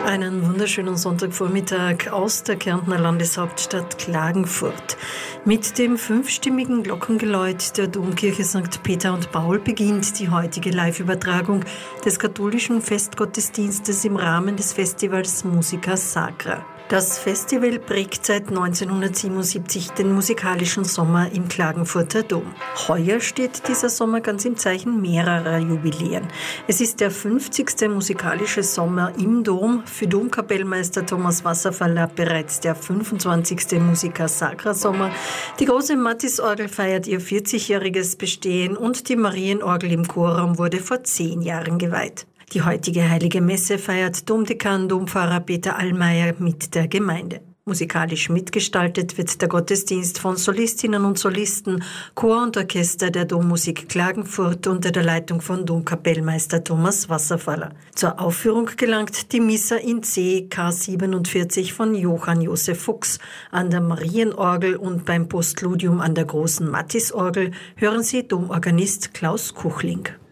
Einen wunderschönen Sonntagvormittag aus der Kärntner Landeshauptstadt Klagenfurt. Mit dem 5-stimmigen Glockengeläut der Domkirche St. Peter und Paul beginnt die heutige Live-Übertragung des katholischen Festgottesdienstes im Rahmen des Festivals Musica Sacra. Das Festival prägt seit 1977 den musikalischen Sommer im Klagenfurter Dom. Heuer steht dieser Sommer ganz im Zeichen mehrerer Jubiläen. Es ist der 50. musikalische Sommer im Dom, für Domkapellmeister Thomas Wasserfaller bereits der 25. Musica Sacra Sommer. Die große Mattis-Orgel feiert ihr 40-jähriges Bestehen und die Marienorgel im Chorraum wurde vor 10 Jahren geweiht. Die heutige Heilige Messe feiert Domdekan Dompfarrer Peter Allmeier mit der Gemeinde. Musikalisch mitgestaltet wird der Gottesdienst von Solistinnen und Solisten, Chor und Orchester der Dommusik Klagenfurt unter der Leitung von Domkapellmeister Thomas Wasserfaller. Zur Aufführung gelangt die Missa in C K47 von Johann Josef Fuchs. An der Marienorgel und beim Postludium an der großen Mattis-Orgel hören Sie Domorganist Klaus Kuchling.